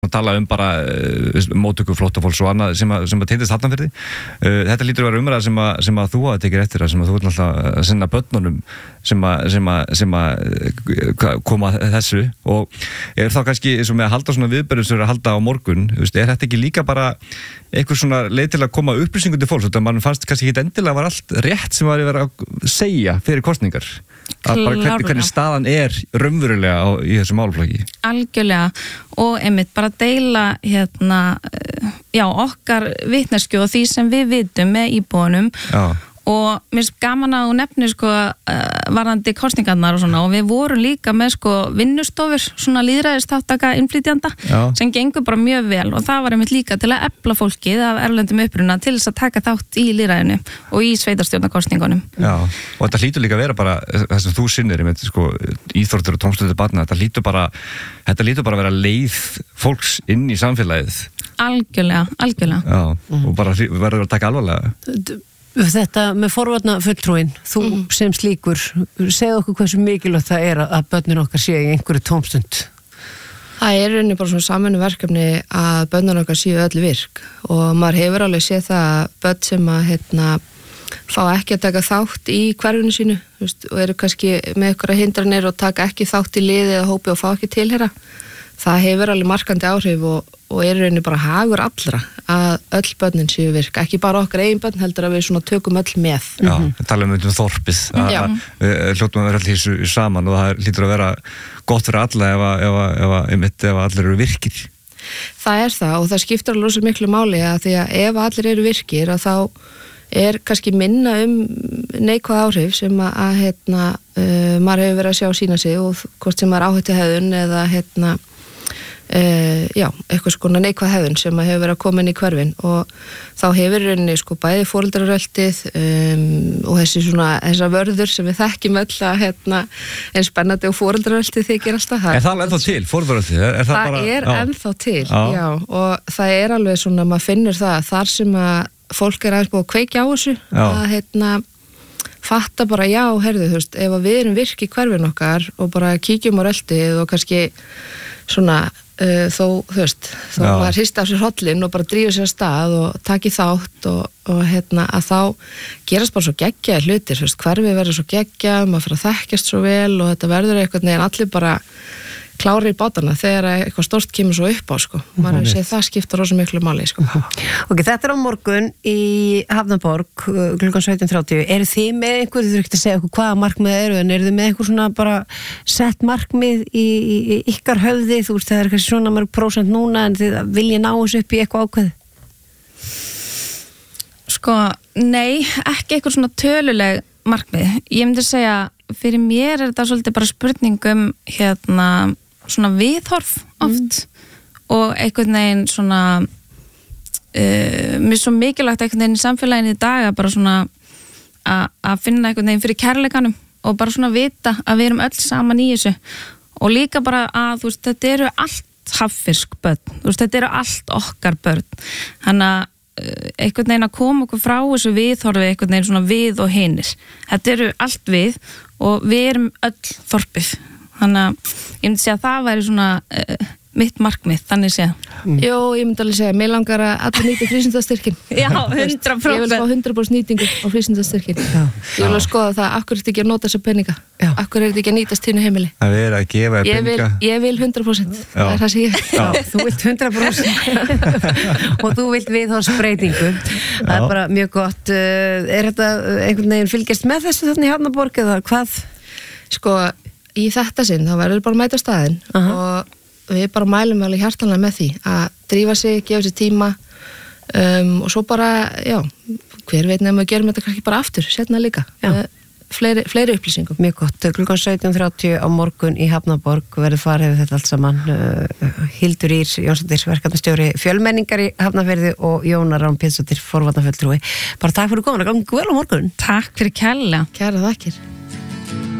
tala bara móttöku flóttafólks og annað sem að tengist Hafnarfirði. Þetta lítur að vera umræða sem að þú hafa tekið eftir sem að þú ert náttúrulega að sinna börnunum sem að koma þessu og þá kannski eins og með að halda svona viðburðum sem eru að halda á morgun, er þetta ekki líka bara eitthvað svona leið til að koma upplýsingum til fólks, þannig að mann fannst kannski ekki endilega var allt rétt sem var að vera að segja fyrir kostningar, að bara hvernig staðan raunverulega í þessu málaflokki. Algjörlega, og einmitt bara deila okkar vitneskju og því sem við vitum með íbúunum. Og mér finnst gaman að þú nefnir varðandi kosningarnar og svona, og við vorum líka með vinnustofur, svona lýðræðisþáttaka innflytjanda sem gengur bara mjög vel, og það var einmitt líka til að efla fólkið af erlendum uppruna til þess að taka þátt í lýðræðinu og í sveitarstjórnarkosningunum. Já, og þetta hlýtur líka að vera bara það sem þú sinnir, íþróttir og tómstundir barna, þetta hlýtur bara að vera leið fólks inn í samfélagið. Algjörlega. Já, og bara verður að taka alvarlega. Þetta með forvarna fulltrúin, þú sem slíkur, segðu okkur hversu mikilvægt það að börnin okkar séu í einhverju tómstund. Það rauninni bara svona samvinnu verkefni að börnin okkar séu öll virk, og maður hefur alveg séð það að börn sem að fá ekki að taka þátt í hverfinu sínu, og eru kannski með einhverja hindranir og taka ekki þátt í liði eða hópi og fá ekki tilheyra. Það hefur alveg markandi áhrif og rauninni bara hagur allra að öll börnin séu virk, ekki bara okkar eigin börn, heldur að við svona tökum öll með. Já, tala þorpið, hljótum að vera allir saman, og það hlýtur að vera gott fyrir alla ef allir eru virkir. Það það, og það skiptir alveg rosa miklu máli, að því að ef allir eru virkir, að þá kannski minna neikvæð áhrif sem maður hefur verið að sjá sína sig, og hvort sem maður áhættuhegðun eða eitthvað svona neikvæð hegðun sem hefur verið að koma inn í hverfin, og þá hefur rauninni bæði foreldraröltið og þessar vörður sem við þekkjum öll að eins spennandi og foreldraröltið þykir alltaf. Er það ennþá til, foreldraröltið? Það ennþá til, já, og það alveg svona, maður finnur það þar sem að fólk aðeins búið að kveikja á þessu, að fatta bara, ef við erum virk í hverfin okkar og bara kíkjum á röltið og kannski svona þó maður hristi á sér hrollinn og bara drífur sér af stað og taki þátt og að þá gerast bara svo geggjaðir hlutir, hverfið verður svo geggjað, maður fyrir að þekkjast svo vel, og þetta verður eitthvað neginn allir bara klári í bátana þegar eitthvað stórt kemur svo upp á, maður hefur séð það skipta rosa miklu máli, Ok, þetta á morgun í Hafnarborg klukkan 17:30. Eru þið með einhver, þið þurfum ekki að segja okkur hvaða markmið en eru þið með einhver svona bara sett markmið í ykkar höfði, það kannski svona mörg prósent núna, en þið viljið ná þessu upp í eitthvað ákveð? Nei, ekki eitthvað svona töluleg markmið. Ég myndi segja, fyrir mér þetta svolítið bara spurningum svona viðhorf oft, og einhvern veginn svona mér svo mikilvægt einhvern veginn í samfélaginu í dag að bara svona að finna einhvern veginn fyrir kærleikanum og bara svona vita að við erum öll saman í þessu, og líka bara að þetta eru allt hafnfirsk börn, þetta eru allt okkar börn, þannig að einhvern veginn að koma okkur frá þessu viðhorfi einhvern veginn svona við og hinir, þetta eru allt við og við erum öll þorpið, þannig að ég myndi segja að það væri svona mitt markmið, þannig segja. Jó, ég myndi alveg segja, mér langar að allir nýti frístundastyrkin. Já, 100%. Ég vil fá 100% nýtingu á frístundastyrkin. Ég vil að skoða það, akkur er þetta ekki að nota þessa peninga, akkur er þetta ekki að nýtast þínu heimili. Það er að gefa peninga. Ég vil 100%, það er það sem ég. Þú vilt 100% og þú vilt viðhorfsbreytingu. Það er bara mjög gott. Er þetta einhvern veginn fylgjast með þessu þannig í Hafnarborg eða hvað? Í þetta sinn, þá verður bara að mæta staðinn og við bara mælum alveg hjartanlega með því að drífa sig, gefa sér tíma og svo bara, hver veit nefnum að gerum þetta kannski bara aftur, setna líka, fleiri upplýsingum. Mjög gott, klukkan 17:30 á morgun í Hafnarborg verður farið við þetta allt saman. Hildur Ýr Jónsdóttir, verkefnastjóri fjölmenningar í Hafnarfirði, og Jóna Rán Pétursdóttir, forvarnafulltrúi. Bara takk fyrir komuna, gangi vel á morgun. Takk fyrir kærlega. Kærar þakkir.